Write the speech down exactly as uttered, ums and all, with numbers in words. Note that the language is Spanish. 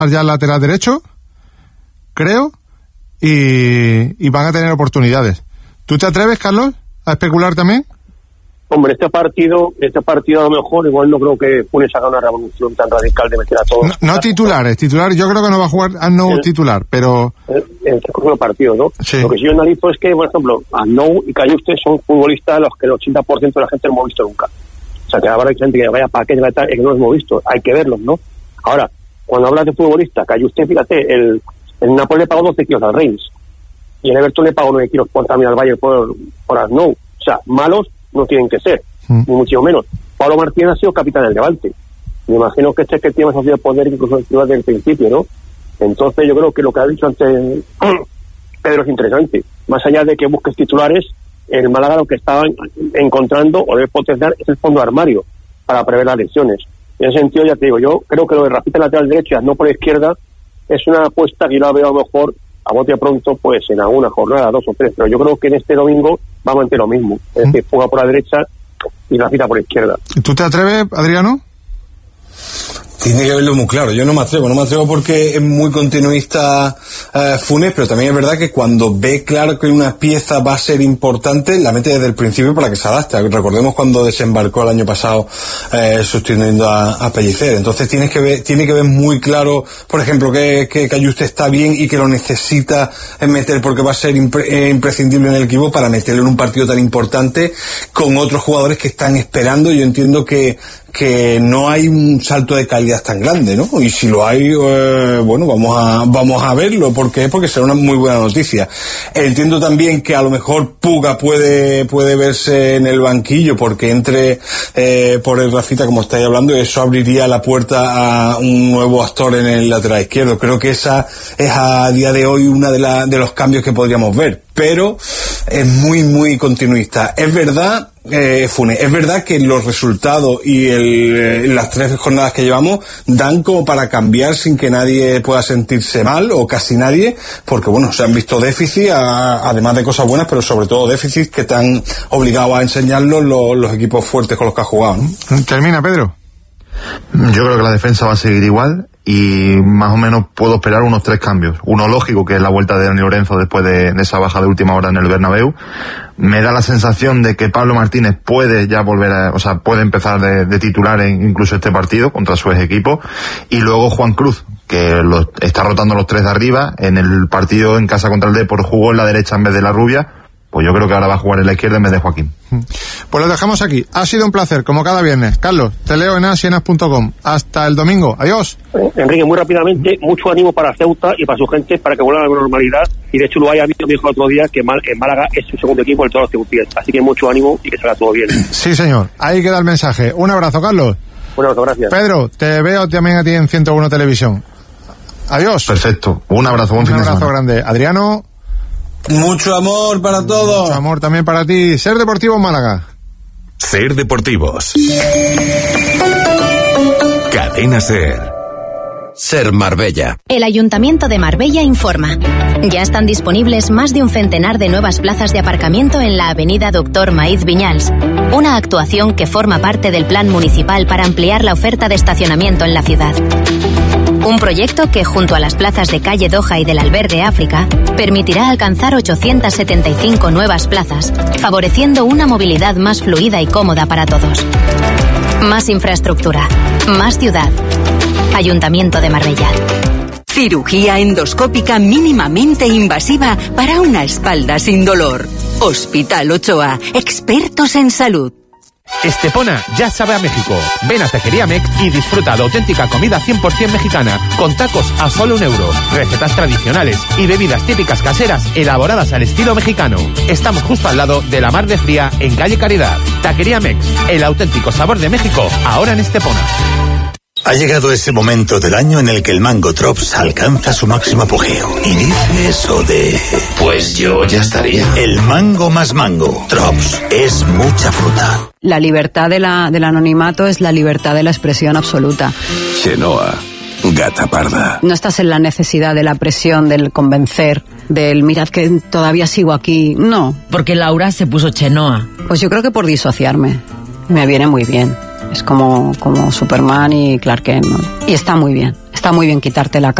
ya el lateral derecho, creo, y, y van a tener oportunidades. ¿Tú te atreves, Carlos, a especular también? Hombre, este partido, este partido a lo mejor, igual no creo que Funes haga una revolución tan radical de meter a todos. No, no titulares, titular, yo creo que no va a jugar a no el, titular, pero... El, el segundo partido, ¿no? Sí. Lo que sí yo analizo es que, por ejemplo, Arnau y Cayuste son futbolistas los que el ochenta por ciento de la gente no hemos visto nunca. O sea, que ahora hay gente que vaya para qué, es que no los hemos visto, hay que verlos, ¿no? Ahora, cuando hablas de futbolista, Cayuste, fíjate, el, el Napoli le pagó doce kilos al Reims, y el Everton le pagó nueve kilos por también al Bayern por, por Arnau. O sea, malos no tienen que ser, mm. ni mucho menos. Pablo Martínez ha sido capitán del Levante. Me imagino que este es que tiene más sociedad de poder incluso desde el principio, ¿no? Entonces yo creo que lo que ha dicho antes Pedro es interesante. Más allá de que busques titulares, el Málaga lo que está encontrando o debe potenciar es el fondo de armario para prever las lesiones. En ese sentido, ya te digo, yo creo que lo de Rafita lateral derecho y no por la izquierda es una apuesta que yo la veo a lo mejor a bote pronto, pues en alguna jornada, dos o tres, pero yo creo que en este domingo va a mantener lo mismo, es decir, fuga por la derecha y Rafita por la izquierda. ¿Tú te atreves, Adriano? Tiene que verlo muy claro. Yo no me atrevo, no me atrevo porque es muy continuista eh, Funes, pero también es verdad que cuando ve claro que una pieza va a ser importante, la mete desde el principio para que se adapte. Recordemos cuando desembarcó el año pasado eh, sustituyendo a, a Pellicer. Entonces tienes que ver, tiene que ver muy claro, por ejemplo, que, que Cayuste está bien y que lo necesita meter porque va a ser impre, eh, imprescindible en el equipo para meterlo en un partido tan importante con otros jugadores que están esperando. Yo entiendo que que no hay un salto de calidad tan grande, ¿no? Y si lo hay, eh, bueno, vamos a vamos a verlo, porque porque será una muy buena noticia. Entiendo también que a lo mejor Puga puede puede verse en el banquillo porque entre eh, por el Rafita, como estáis hablando, y eso abriría la puerta a un nuevo actor en el lateral izquierdo. Creo que esa es a día de hoy una de, la, de los cambios que podríamos ver, pero es muy muy continuista. Es verdad, eh, Funes, es verdad que los resultados y el, eh, las tres jornadas que llevamos dan como para cambiar sin que nadie pueda sentirse mal, o casi nadie, porque bueno, se han visto déficits, a, además de cosas buenas, pero sobre todo déficits que te han obligado a enseñarlos los, los equipos fuertes con los que has jugado, ¿no? Termina, Pedro. Yo creo que la defensa va a seguir igual y más o menos puedo esperar unos tres cambios. Uno lógico, que es la vuelta de Dani Lorenzo después de, de esa baja de última hora en el Bernabéu. Me da la sensación de que Pablo Martínez puede ya volver a, o sea, puede empezar de, de titular en incluso este partido contra su ex equipo. Y luego Juan Cruz, que lo, está rotando los tres de arriba. En el partido en casa contra el Depor jugó en la derecha en vez de la Rubia. Pues yo creo que ahora va a jugar en la izquierda en vez de Joaquín. Pues lo dejamos aquí. Ha sido un placer, como cada viernes. Carlos, te leo en asienas punto com. Hasta el domingo. Adiós. Enrique, muy rápidamente, mucho ánimo para Ceuta y para su gente para que vuelvan a la normalidad. Y de hecho lo haya visto, me dijo el otro día que en Málaga es su segundo equipo el todos los ceutíes. Así que mucho ánimo y que salga todo bien. Sí, señor. Ahí queda el mensaje. Un abrazo, Carlos. Un abrazo, gracias. Pedro, te veo también a ti en ciento uno Televisión. Adiós. Perfecto. Un abrazo, buen un fin de semana. Un abrazo grande. Adriano. Mucho amor para todos. Mucho amor también para ti. Ser Deportivo Málaga. Ser Deportivos. Cadena Ser. Ser Marbella. El Ayuntamiento de Marbella informa. Ya están disponibles más de un centenar de nuevas plazas de aparcamiento en la avenida Doctor Maíz Viñals. Una actuación que forma parte del plan municipal para ampliar la oferta de estacionamiento en la ciudad. Un proyecto que, junto a las plazas de Calle Doha y del Albergue África, permitirá alcanzar ochocientas setenta y cinco nuevas plazas, favoreciendo una movilidad más fluida y cómoda para todos. Más infraestructura, más ciudad. Ayuntamiento de Marbella. Cirugía endoscópica mínimamente invasiva para una espalda sin dolor. Hospital Ochoa, expertos en salud. Estepona ya sabe a México. Ven a Tejería Mex y disfruta de auténtica comida cien por ciento mexicana, con tacos a solo un euro, recetas tradicionales y bebidas típicas caseras elaboradas al estilo mexicano. Estamos justo al lado de la Mar de Fría, en calle Caridad. Taquería Mex, el auténtico sabor de México, ahora en Estepona. Ha llegado ese momento del año en el que el Mango Drops alcanza su máximo apogeo. Y dice eso de... Pues yo ya estaría. El mango más mango. Drops es mucha fruta. La libertad de la, del anonimato es la libertad de la expresión absoluta. Chenoa, gata parda. No estás en la necesidad de la presión, del convencer, del mirad que todavía sigo aquí. No. Porque Laura se puso Chenoa. Pues yo creo que por disociarme. Me viene muy bien. Es como, como Superman y Clark Kent, ¿no? Y está muy bien, está muy bien quitarte la